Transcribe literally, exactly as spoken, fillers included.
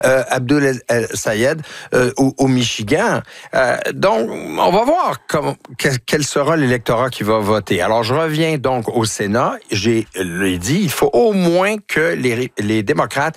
Euh, Abdul El-Sayed euh, au, au Michigan. Euh, donc, on va voir comme, quel, quel sera l'électorat qui va voter. Alors, je reviens donc au Sénat. J'ai l'ai dit, il faut au moins que les, les démocrates